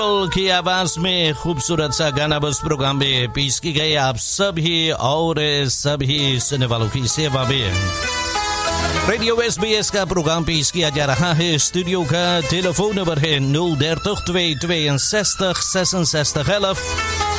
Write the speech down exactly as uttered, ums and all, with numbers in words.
की आवाज में खूबसूरत सा गाना बस प्रोग्राम में पेश की गई आप सभी और सभी सुनने वालों की सेवा में रेडियो एस बी एस का प्रोग्राम पेश किया जा रहा है। स्टूडियो का टेलीफोन नंबर है nul dertig tweehonderdtweeënzestig zesenzestig elf